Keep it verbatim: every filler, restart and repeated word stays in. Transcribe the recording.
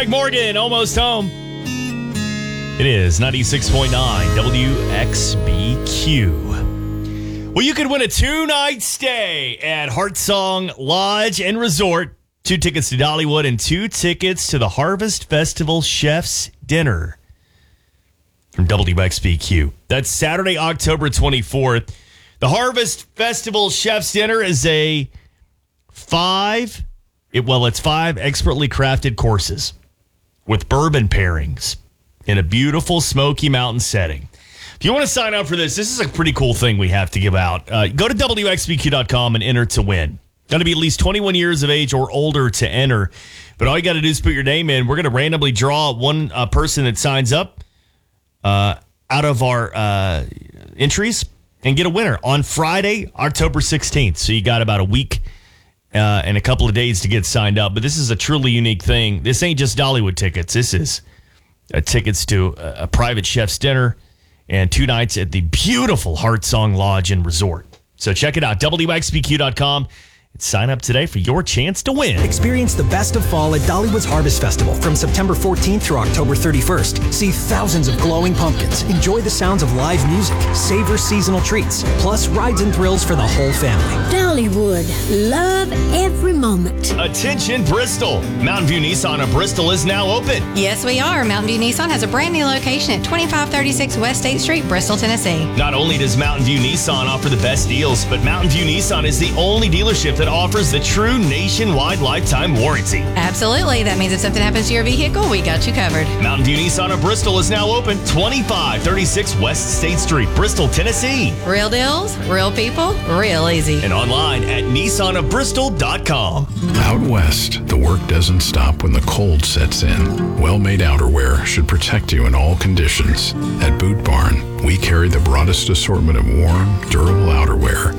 Greg Morgan, almost home. It is ninety-six point nine W X B Q. Well, you could win a two-night stay at Heartsong Lodge and Resort, two tickets to Dollywood, and two tickets to the Harvest Festival Chef's Dinner from W X B Q. That's Saturday, October twenty-fourth. The Harvest Festival Chef's Dinner is a five, it, well, it's five expertly crafted courses with bourbon pairings in a beautiful Smoky Mountain setting. If you want to sign up for this, this is a pretty cool thing we have to give out. Uh, go to W X B Q dot com and enter to win. Got to be at least twenty-one years of age or older to enter. But all you got to do is put your name in. We're going to randomly draw one uh, person that signs up uh, out of our uh, entries and get a winner on Friday, October sixteenth. So you got about a week uh, and a couple of days to get signed up. But this is a truly unique thing. This ain't just Dollywood tickets. This is uh, tickets to a, a private chef's dinner and two nights at the beautiful Heartsong Lodge and Resort. So check it out, W X B Q dot com. And sign up today for your chance to win. Experience the best of fall at Dollywood's Harvest Festival from September fourteenth through October thirty-first. See thousands of glowing pumpkins, enjoy the sounds of live music, savor seasonal treats, plus rides and thrills for the whole family. Dollywood, love every moment. Attention Bristol. Mountain View Nissan of Bristol is now open. Yes, we are. Mountain View Nissan has a brand new location at twenty-five thirty-six West State Street, Bristol, Tennessee. Not only does Mountain View Nissan offer the best deals, but Mountain View Nissan is the only dealership that offers the true nationwide lifetime warranty. Absolutely. That means if something happens to your vehicle, we got you covered. Mountain View Nissan of Bristol is now open, twenty-five thirty-six West State Street, Bristol, Tennessee. Real deals, real people, real easy. And online at nissan of bristol dot com. Out west, the work doesn't stop when the cold sets in. Well-made outerwear should protect you in all conditions. At Boot Barn, we carry the broadest assortment of warm, durable outerwear